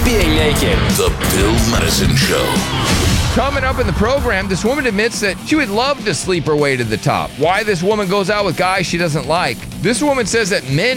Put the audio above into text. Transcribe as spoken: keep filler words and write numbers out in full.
being naked. The Bill Madison Show. Coming up in the program, this woman admits that she would love to sleep her way to the top. Why this woman goes out with guys she doesn't like. This woman says that men